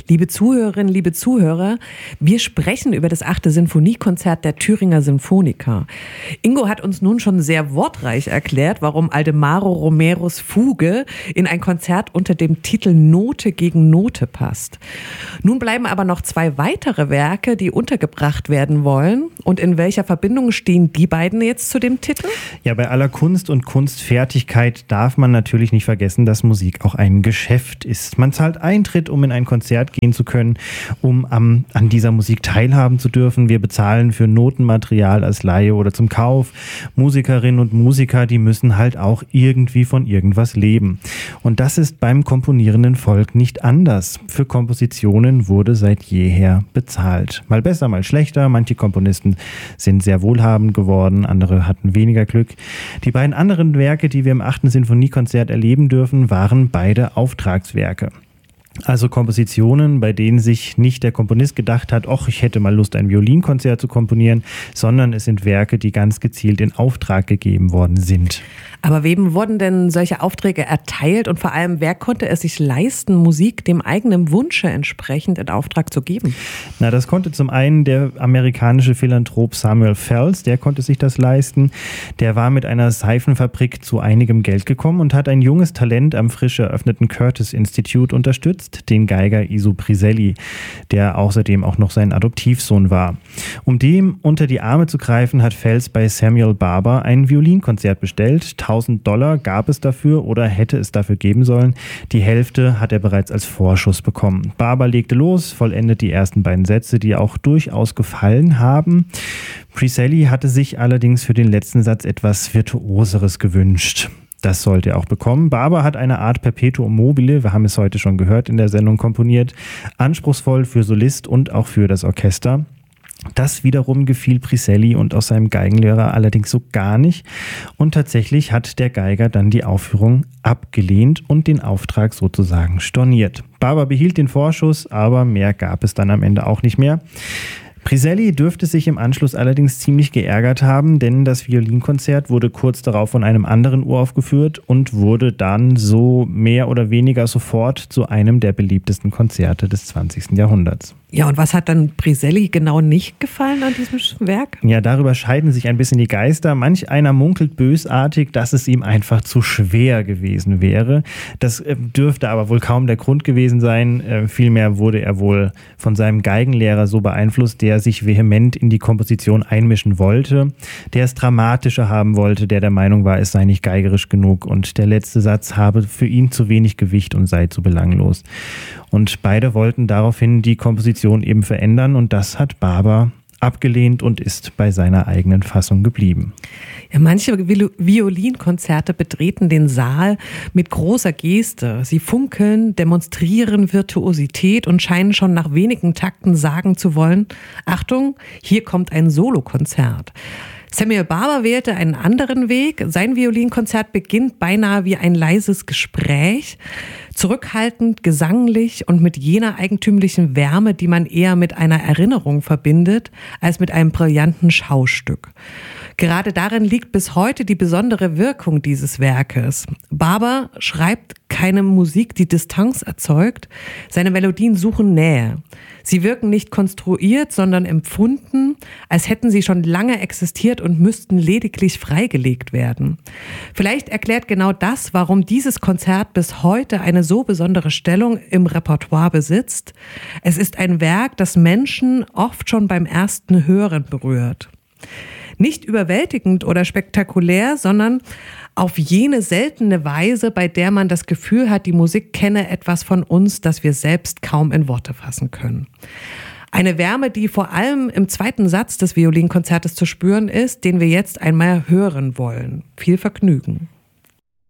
Liebe Zuhörerinnen, liebe Zuhörer, wir sprechen über das 8. Sinfoniekonzert der Thüringer Sinfoniker. Ingo hat uns nun schon sehr wortreich erklärt, warum Aldemaro Romeros Fuge in ein Konzert unter dem Titel Note gegen Note passt. Nun bleiben aber noch 2 weitere Werke, die untergebracht werden wollen. Und in welcher Verbindung stehen die beiden jetzt zu dem Titel? Ja, bei aller Kunst und Kunstfertigkeit darf man natürlich nicht vergessen, dass Musik auch ein Geschäft ist. Man zahlt Eintritt, um in ein Konzert gehen zu können, um an dieser Musik teilhaben zu dürfen. Wir bezahlen für Notenmaterial als Leihe oder zum Kauf. Musikerinnen und Musiker, die müssen halt auch irgendwie von irgendwas leben. Und das ist beim komponierenden Volk nicht anders. Für Kompositionen wurde seit jeher bezahlt. Mal besser, mal schlechter. Manche Komponisten sind sehr wohlhabend geworden, andere hatten weniger Glück. Die beiden anderen Werke, die wir im 8. Sinfoniekonzert erleben dürfen, waren beide Auftragswerke. Also Kompositionen, bei denen sich nicht der Komponist gedacht hat, ach, ich hätte mal Lust, ein Violinkonzert zu komponieren, sondern es sind Werke, die ganz gezielt in Auftrag gegeben worden sind. Aber wem wurden denn solche Aufträge erteilt und vor allem, wer konnte es sich leisten, Musik dem eigenen Wunsche entsprechend in Auftrag zu geben? Na, das konnte zum einen der amerikanische Philanthrop Samuel Fells, der konnte sich das leisten. Der war mit einer Seifenfabrik zu einigem Geld gekommen und hat ein junges Talent am frisch eröffneten Curtis Institute unterstützt, den Geiger Iso Priselli, der außerdem auch noch sein Adoptivsohn war. Um dem unter die Arme zu greifen, hat Fells bei Samuel Barber ein Violinkonzert bestellt. $1.000 gab es dafür oder hätte es dafür geben sollen. Die Hälfte hat er bereits als Vorschuss bekommen. Barber legte los, vollendet die ersten beiden Sätze, die auch durchaus gefallen haben. Priselli hatte sich allerdings für den letzten Satz etwas Virtuoseres gewünscht. Das sollte er auch bekommen. Barber hat eine Art Perpetuum mobile, wir haben es heute schon gehört, in der Sendung komponiert. Anspruchsvoll für Solist und auch für das Orchester. Das wiederum gefiel Priselli und auch seinem Geigenlehrer allerdings so gar nicht. Und tatsächlich hat der Geiger dann die Aufführung abgelehnt und den Auftrag sozusagen storniert. Barber behielt den Vorschuss, aber mehr gab es dann am Ende auch nicht mehr. Priselli dürfte sich im Anschluss allerdings ziemlich geärgert haben, denn das Violinkonzert wurde kurz darauf von einem anderen uraufgeführt und wurde dann so mehr oder weniger sofort zu einem der beliebtesten Konzerte des 20. Jahrhunderts. Ja, und was hat dann Priselli genau nicht gefallen an diesem Werk? Ja, darüber scheiden sich ein bisschen die Geister. Manch einer munkelt bösartig, dass es ihm einfach zu schwer gewesen wäre. Das dürfte aber wohl kaum der Grund gewesen sein. Vielmehr wurde er wohl von seinem Geigenlehrer so beeinflusst, der sich vehement in die Komposition einmischen wollte, der es dramatischer haben wollte, der Meinung war, es sei nicht geigerisch genug und der letzte Satz habe für ihn zu wenig Gewicht und sei zu belanglos. Und beide wollten daraufhin die Komposition eben verändern und das hat Barber abgelehnt und ist bei seiner eigenen Fassung geblieben. Ja, manche Violinkonzerte betreten den Saal mit großer Geste. Sie funkeln, demonstrieren Virtuosität und scheinen schon nach wenigen Takten sagen zu wollen, Achtung, hier kommt ein Solokonzert. Samuel Barber wählte einen anderen Weg. Sein Violinkonzert beginnt beinahe wie ein leises Gespräch, zurückhaltend, gesanglich und mit jener eigentümlichen Wärme, die man eher mit einer Erinnerung verbindet, als mit einem brillanten Schaustück. Gerade darin liegt bis heute die besondere Wirkung dieses Werkes. Barber schreibt keine Musik, die Distanz erzeugt. Seine Melodien suchen Nähe. Sie wirken nicht konstruiert, sondern empfunden, als hätten sie schon lange existiert und müssten lediglich freigelegt werden. Vielleicht erklärt genau das, warum dieses Konzert bis heute eine so besondere Stellung im Repertoire besitzt. Es ist ein Werk, das Menschen oft schon beim ersten Hören berührt. Nicht überwältigend oder spektakulär, sondern auf jene seltene Weise, bei der man das Gefühl hat, die Musik kenne etwas von uns, das wir selbst kaum in Worte fassen können. Eine Wärme, die vor allem im zweiten Satz des Violinkonzertes zu spüren ist, den wir jetzt einmal hören wollen. Viel Vergnügen.